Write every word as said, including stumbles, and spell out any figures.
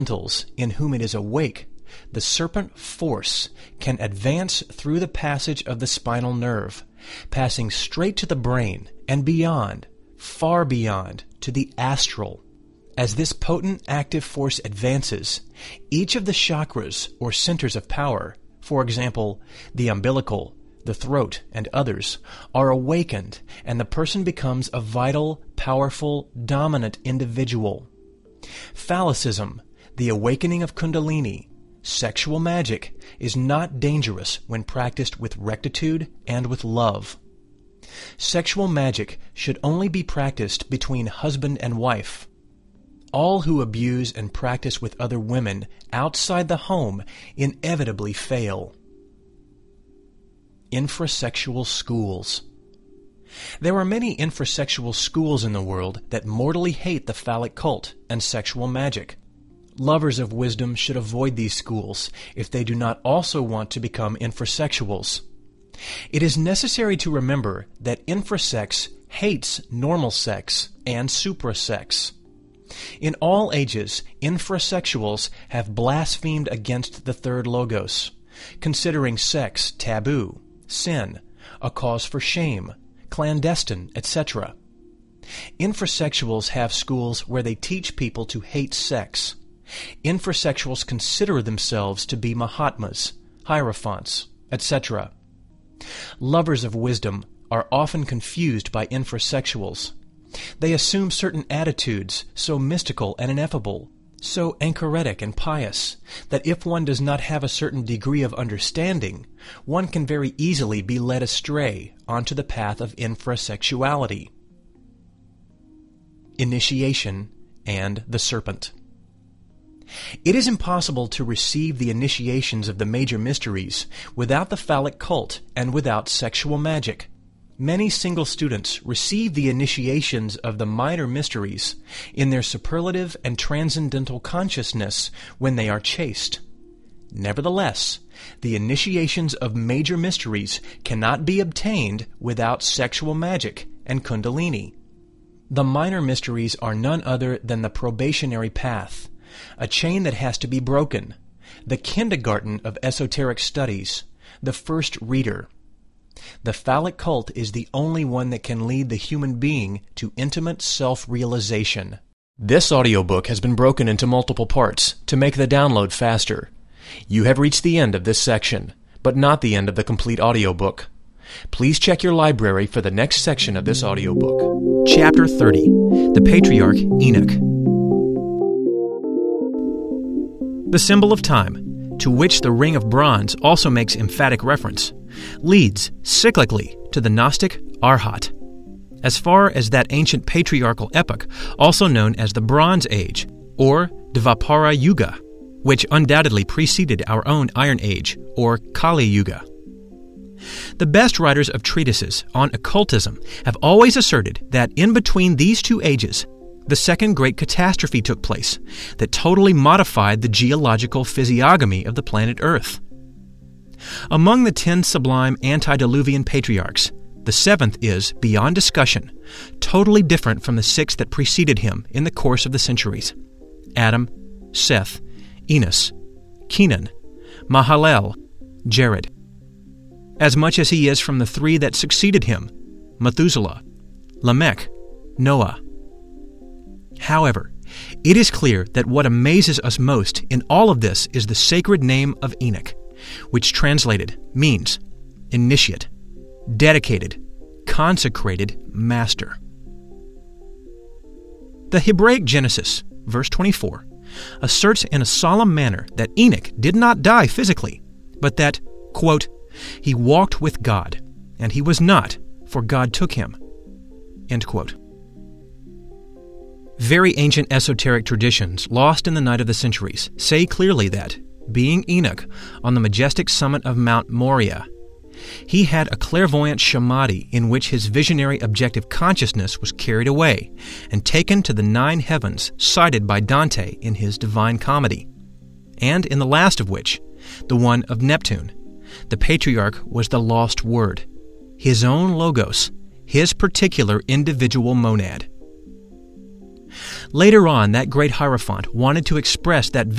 in whom it is awake, the serpent force can advance through the passage of the spinal nerve, passing straight to the brain and beyond, far beyond, to the astral. As this potent active force advances, each of the chakras or centers of power, for example, the umbilical, the throat, and others, are awakened, and the person becomes a vital, powerful, dominant individual. Phallicism, the awakening of Kundalini, sexual magic, is not dangerous when practiced with rectitude and with love. Sexual magic should only be practiced between husband and wife. All who abuse and practice with other women outside the home inevitably fail. Infrasexual schools. There are many infrasexual schools in the world that mortally hate the phallic cult and sexual magic. Lovers of wisdom should avoid these schools if they do not also want to become infrasexuals. It is necessary to remember that infrasex hates normal sex and suprasex. In all ages, infrasexuals have blasphemed against the third logos, considering sex taboo, sin, a cause for shame, clandestine, et cetera. Infrasexuals have schools where they teach people to hate sex. Infrasexuals consider themselves to be Mahatmas, Hierophants, et cetera. Lovers of wisdom are often confused by infrasexuals. They assume certain attitudes so mystical and ineffable, so anchoretic and pious, that if one does not have a certain degree of understanding, one can very easily be led astray onto the path of infrasexuality. Initiation and the serpent. It is impossible to receive the initiations of the major mysteries without the phallic cult and without sexual magic. Many single students receive the initiations of the minor mysteries in their superlative and transcendental consciousness when they are chaste. Nevertheless, the initiations of major mysteries cannot be obtained without sexual magic and Kundalini. The minor mysteries are none other than the probationary path, a chain that has to be broken, the kindergarten of esoteric studies, the first reader. The phallic cult is the only one that can lead the human being to intimate self-realization. This audiobook has been broken into multiple parts to make the download faster. You have reached the end of this section, but not the end of the complete audiobook. Please check your library for the next section of this audiobook. Chapter thirty. The Patriarch Enoch. The symbol of time, to which the ring of bronze also makes emphatic reference, leads cyclically to the Gnostic Arhat, as far as that ancient patriarchal epoch, also known as the Bronze Age, or Dvapara Yuga, which undoubtedly preceded our own Iron Age, or Kali Yuga. The best writers of treatises on occultism have always asserted that in between these two ages, the second great catastrophe took place that totally modified the geological physiognomy of the planet Earth. Among the ten sublime antediluvian patriarchs, the seventh is, beyond discussion, totally different from the six that preceded him in the course of the centuries: Adam, Seth, Enos, Kenan, Mahalalel, Jared, as much as he is from the three that succeeded him: Methuselah, Lamech, Noah. However, it is clear that what amazes us most in all of this is the sacred name of Enoch, which translated means initiate, dedicated, consecrated master. The Hebraic Genesis, verse twenty-four, asserts in a solemn manner that Enoch did not die physically, but that, quote, he walked with God, and he was not, for God took him, end quote. Very ancient esoteric traditions, lost in the night of the centuries, say clearly that, being Enoch on the majestic summit of Mount Moriah, he had a clairvoyant samadhi in which his visionary objective consciousness was carried away and taken to the nine heavens cited by Dante in his Divine Comedy, and in the last of which, the one of Neptune, the patriarch was the lost word, his own logos, his particular individual monad. Later on, that great Hierophant wanted to express that